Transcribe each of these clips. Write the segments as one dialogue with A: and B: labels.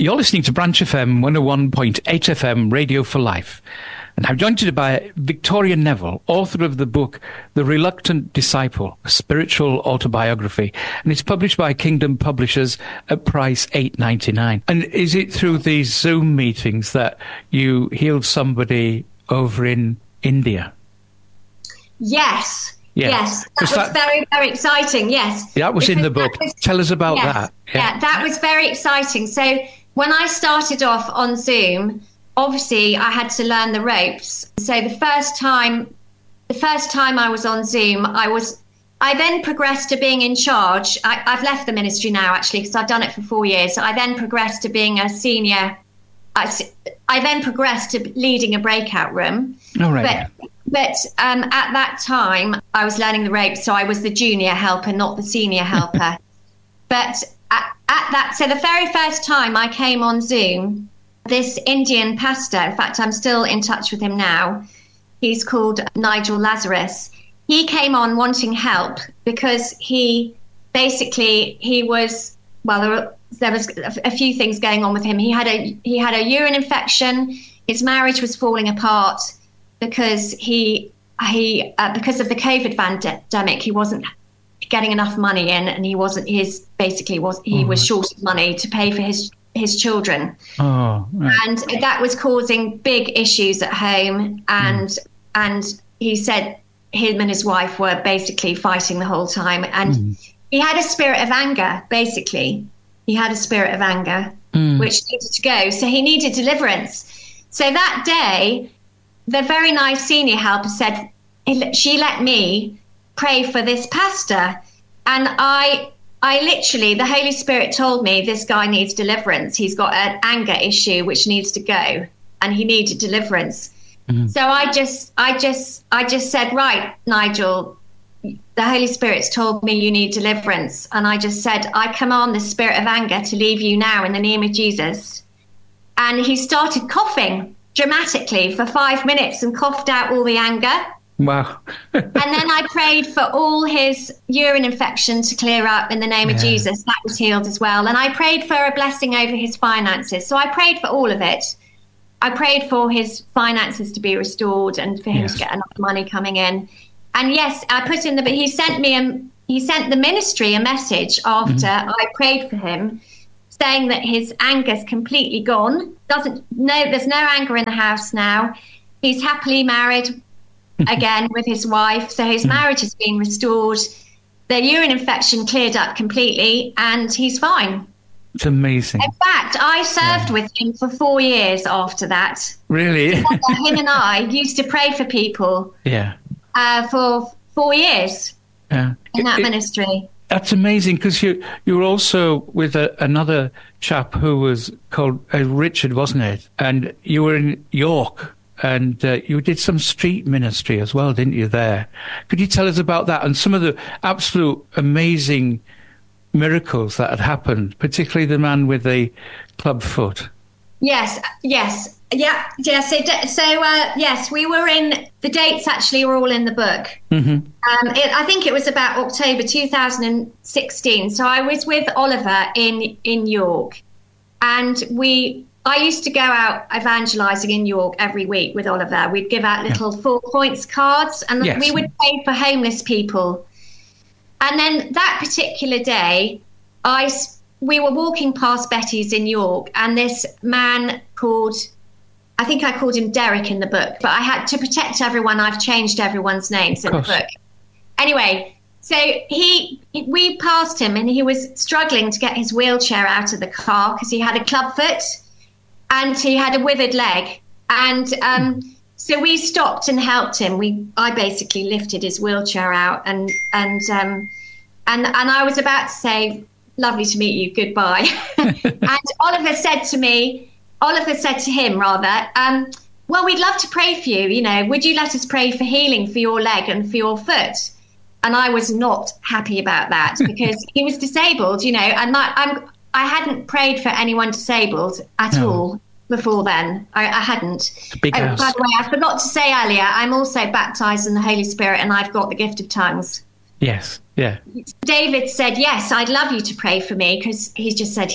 A: You're listening to Branch FM 101.8 FM Radio for Life. And I'm joined today by Victoria Neville, author of the book The Reluctant Disciple, a spiritual autobiography. And it's published by Kingdom Publishers at price $8.99. And is it through these Zoom meetings that you healed somebody over in India?
B: Yes. Yeah. Yes, that was very, very exciting. Yes.
A: That was in the book. Tell us about that.
B: Yeah, that was very exciting. So when I started off on Zoom, obviously I had to learn the ropes. So the first time I was on Zoom, I then progressed to being in charge. I've left the ministry now, actually, because I've done it for 4 years. I then progressed to being a senior. I then progressed to leading a breakout room.
A: Oh, right.
B: But at that time, I was learning the ropes, so I was the junior helper, not the senior helper. But so the very first time I came on Zoom, this Indian pastor, in fact, I'm still in touch with him now. He's called Nigel Lazarus. He came on wanting help because there was a few things going on with him. He had a urine infection. His marriage was falling apart because because of the COVID pandemic, he wasn't getting enough money in, and he was short of money to pay for his children.
A: Oh, right.
B: And that was causing big issues at home. And he said him and his wife were basically fighting the whole time. And he had a spirit of anger, basically. He had a spirit of anger, which needed to go. So he needed deliverance. So that day, the very nice senior helper said, she let me pray for this pastor. And I literally, the Holy Spirit told me this guy needs deliverance. He's got an anger issue which needs to go, and he needed deliverance. So I just said, right, Nigel, the Holy Spirit's told me you need deliverance. And I just said, I command the spirit of anger to leave you now in the name of Jesus. And he started coughing dramatically for 5 minutes and coughed out all the anger.
A: Wow.
B: And then I prayed for all his urine infection to clear up in the name of Jesus. That was healed as well. And I prayed for a blessing over his finances. So I prayed for all of it. I prayed for his finances to be restored and for him to get enough money coming in. And yes, I put in he sent the ministry a message after I prayed for him, saying that his anger's completely gone. There's no anger in the house now. He's happily married again with his wife. So his marriage has been restored. The urine infection cleared up completely, and he's fine.
A: It's amazing.
B: In fact, I served with him for 4 years after that.
A: Really?
B: Him and I used to pray for people for 4 years in that ministry.
A: That's amazing, because you were also with another chap who was called Richard, wasn't it? And you were in York, and you did some street ministry as well, didn't you, there? Could you tell us about that and some of the absolute amazing miracles that had happened, particularly the man with the club foot? Yes.
B: So we were in, the dates actually were all in the book. I think it was about October 2016. So I was with Oliver in York, and I used to go out evangelizing in York every week with Oliver. We'd give out little 4 points cards, and we would pray for homeless people. And then that particular day, we were walking past Betty's in York, and this man I think I called him Derek in the book, but I had to protect everyone. I've changed everyone's names in the book. Anyway, so we passed him, and he was struggling to get his wheelchair out of the car because he had a club foot and he had a withered leg. And so we stopped and helped him. I basically lifted his wheelchair out, and I was about to say, "Lovely to meet you, goodbye." And Oliver said to him, "Well, we'd love to pray for you. Would you let us pray for healing for your leg and for your foot?" And I was not happy about that because he was disabled, and I hadn't prayed for anyone disabled at all before then. I hadn't.
A: Big house.
B: By the way, I forgot to say earlier, I'm also baptized in the Holy Spirit, and I've got the gift of tongues.
A: Yes, yeah.
B: David said, "Yes, I'd love you to pray for me," because he just said he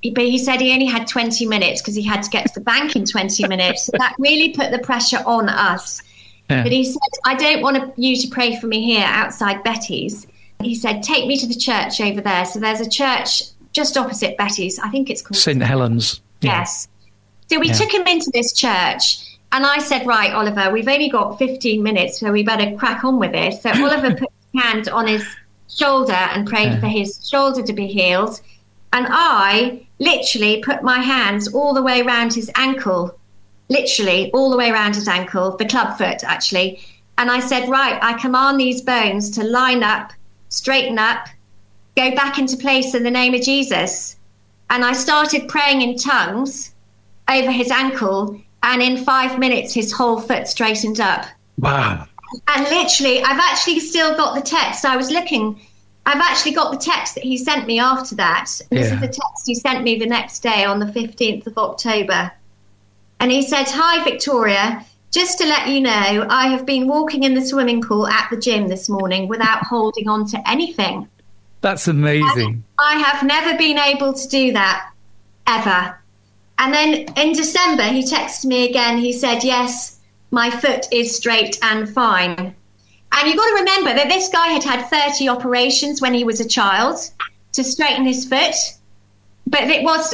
B: but he said he only had 20 minutes because he had to get to the bank in 20 minutes. So that really put the pressure on us. Yeah. But he said, I don't want you to pray for me here outside Betty's. He said, take me to the church over there. So there's a church just opposite Betty's. I think it's called
A: St. Helens.
B: Yeah. Yes. So we took him into this church, and I said, right, Oliver, we've only got 15 minutes, so we better crack on with this. So Oliver put his hand on his shoulder and prayed for his shoulder to be healed. And I literally put my hands all the way around his ankle, literally all the way around his ankle, the club foot, actually. And I said, right, I command these bones to line up, straighten up, go back into place in the name of Jesus. And I started praying in tongues over his ankle, and in 5 minutes, his whole foot straightened up.
A: Wow.
B: And literally, I've actually still got the text. I've actually got the text that he sent me after that. And this is the text he sent me the next day on the 15th of October. And he said, hi, Victoria, just to let you know, I have been walking in the swimming pool at the gym this morning without holding on to anything.
A: That's amazing.
B: I have never been able to do that, ever. And then in December, he texted me again. He said, yes, my foot is straight and fine. And you've got to remember that this guy had had 30 operations when he was a child to straighten his foot. But it was,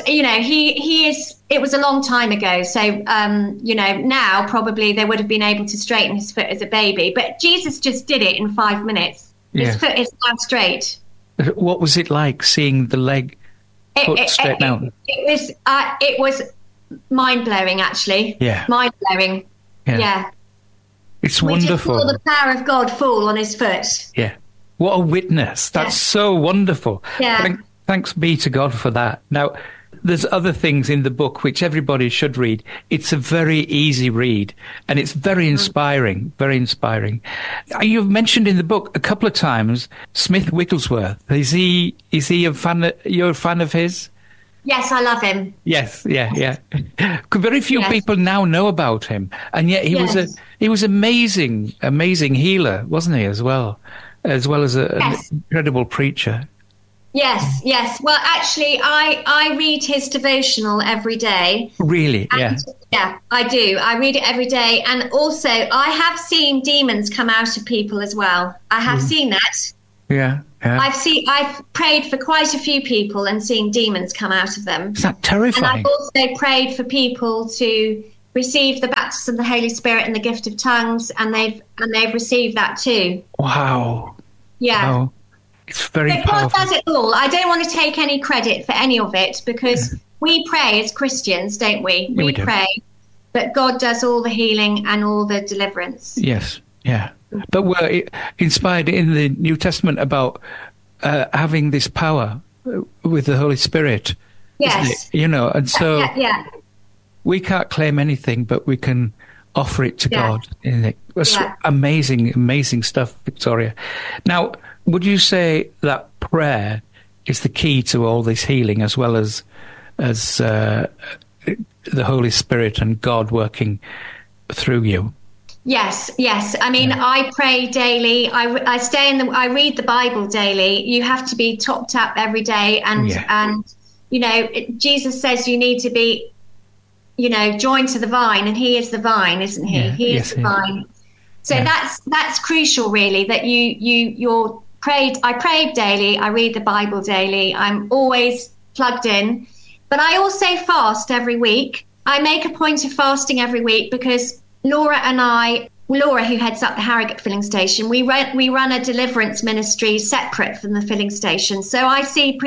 B: it was a long time ago. So, now probably they would have been able to straighten his foot as a baby. But Jesus just did it in 5 minutes. His foot is now straight.
A: What was it like seeing the leg put straight out?
B: It was mind-blowing, actually.
A: Yeah.
B: Mind-blowing. Yeah.
A: It's wonderful.
B: We just saw the power of God fall on his foot.
A: Yeah. What a witness. That's so wonderful.
B: Yeah.
A: Thanks be to God for that. Now, there's other things in the book which everybody should read. It's a very easy read, and it's very inspiring, very inspiring. You've mentioned in the book a couple of times Smith Wigglesworth. Is he a fan? You're a fan of his?
B: Yes, I love him.
A: Yes, yeah. Very few people now know about him, and yet he was amazing healer, wasn't he? As well as an incredible preacher.
B: Yes. Well, actually, I read his devotional every day.
A: Really?
B: Yeah, I do. I read it every day. And also, I have seen demons come out of people as well. I have seen that.
A: Yeah.
B: I've prayed for quite a few people and seen demons come out of them.
A: Is that terrifying?
B: And I've also prayed for people to receive the baptism of the Holy Spirit and the gift of tongues, and they've received that too.
A: Wow.
B: Yeah.
A: Wow. It's very powerful.
B: God does it all. I don't want to take any credit for any of it, because we pray as Christians, don't we? We pray, but God does all the healing and all the deliverance.
A: Yes, yeah. But we're inspired in the New Testament about having this power with the Holy Spirit.
B: Yes.
A: And so
B: yeah.
A: We can't claim anything, but we can offer it to God. Isn't it? It's amazing stuff, Victoria. Now, would you say that prayer is the key to all this healing, as well as the Holy Spirit and God working through you?
B: Yes. I mean, I pray daily. I read the Bible daily. You have to be topped up every day, and Jesus says you need to be, joined to the vine, and He is the vine, isn't He? He is the vine. So that's crucial, really, that you're prayed. I pray daily. I read the Bible daily. I'm always plugged in, but I also fast every week. I make a point of fasting every week because Laura, who heads up the Harrogate filling station, we run a deliverance ministry separate from the filling station. So I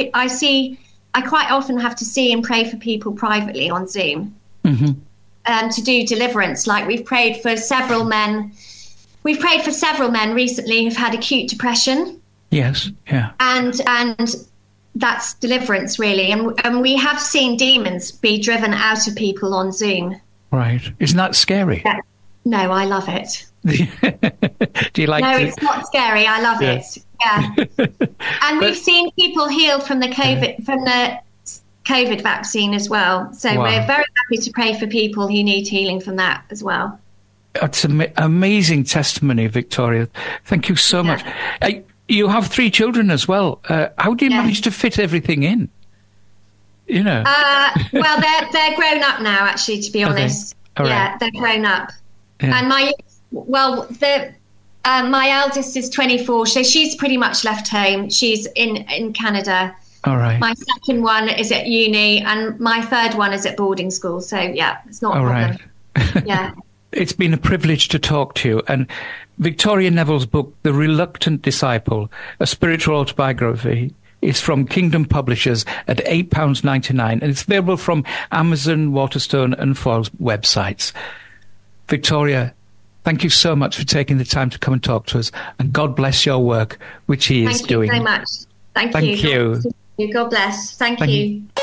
B: quite often have to see and pray for people privately on Zoom to do deliverance. Like we've prayed for several men. We've prayed for several men recently who've had acute depression.
A: Yes, yeah.
B: And that's deliverance, really. And we have seen demons be driven out of people on Zoom.
A: Right. Isn't that scary?
B: Yeah. No, I love it.
A: Do you like
B: No, it's not scary. I love it. Yeah. And we've seen people healed from the COVID vaccine as well. So we're very happy to pray for people who need healing from that as well.
A: It's an amazing testimony, Victoria. Thank you so much. You have 3 children as well. How do you manage to fit everything in? you know?
B: Well, they're grown up now, actually, to be honest. Yeah, they're grown up. Yeah. And my eldest is 24, so she's pretty much left home. She's in Canada.
A: All right.
B: My second one is at uni, and my third one is at boarding school. So, yeah, it's not a problem. Right. Yeah.
A: It's been a privilege to talk to you. And Victoria Neville's book, The Reluctant Disciple, a spiritual autobiography, is from Kingdom Publishers at £8.99, and it's available from Amazon, Waterstone and Foyle's websites. Victoria, thank you so much for taking the time to come and talk to us, and God bless your work, which he is doing.
B: Thank you so much. Thank you. God bless. Thank you.